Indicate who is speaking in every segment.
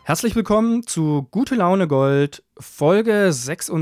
Speaker 1: Herzlich willkommen zu Gute Laune Gold, Folge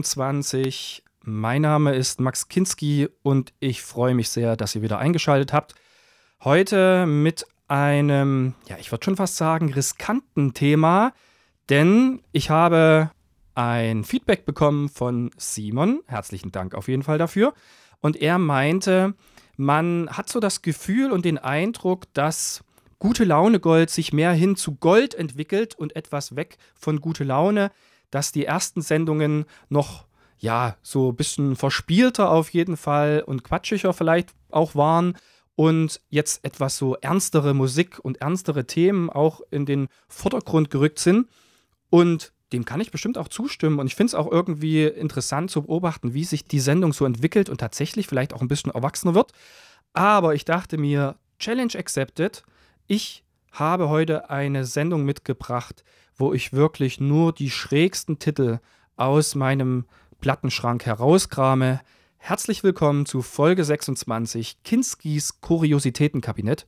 Speaker 1: 26. Mein Name ist Max Kinski und ich freue mich sehr, dass ihr wieder eingeschaltet habt. Heute mit einem, ja, ich würde schon fast sagen, riskanten Thema, denn ich habe ein Feedback bekommen von Simon. Herzlichen Dank auf jeden Fall dafür. Und er meinte, man hat so das Gefühl und den Eindruck, dass Gute Laune Gold sich mehr hin zu Gold entwickelt und etwas weg von Gute Laune, dass die ersten Sendungen noch, ja, so ein bisschen verspielter auf jeden Fall und quatschiger vielleicht auch waren und jetzt etwas so ernstere Musik und ernstere Themen auch in den Vordergrund gerückt sind. Und dem kann ich bestimmt auch zustimmen und ich finde es auch irgendwie interessant zu beobachten, wie sich die Sendung so entwickelt und tatsächlich vielleicht auch ein bisschen erwachsener wird. Aber ich dachte mir, Challenge accepted. Ich habe heute eine Sendung mitgebracht, wo ich wirklich nur die schrägsten Titel aus meinem Plattenschrank herauskrame. Herzlich willkommen zu Folge 26, Kinskis Kuriositätenkabinett.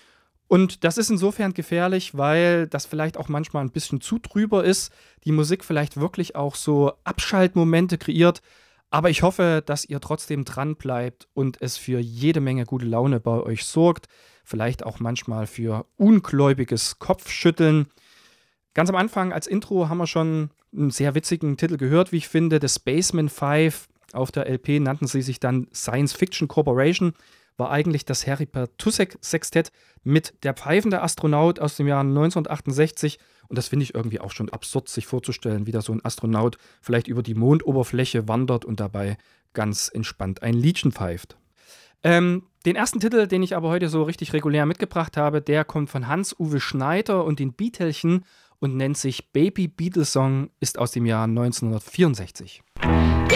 Speaker 1: Und das ist insofern gefährlich, weil das vielleicht auch manchmal ein bisschen zu drüber ist, die Musik vielleicht wirklich auch so Abschaltmomente kreiert. Aber ich hoffe, dass ihr trotzdem dran bleibt und es für jede Menge gute Laune bei euch sorgt. Vielleicht auch manchmal für ungläubiges Kopfschütteln. Ganz am Anfang als Intro haben wir schon einen sehr witzigen Titel gehört, wie ich finde. The Spaceman 5. Auf der LP nannten sie sich dann Science Fiction Corporation. War eigentlich das Harry Pertusek Sextett mit Der pfeifende Astronaut aus dem Jahr 1968. Und das finde ich irgendwie auch schon absurd, sich vorzustellen, wie da so ein Astronaut vielleicht über die Mondoberfläche wandert und dabei ganz entspannt ein Liedchen pfeift. Den ersten Titel, den ich aber heute so richtig regulär mitgebracht habe, der kommt von Hans-Uwe Schneider und den Beatelchen und nennt sich Baby Beetle Song, ist aus dem Jahr 1964.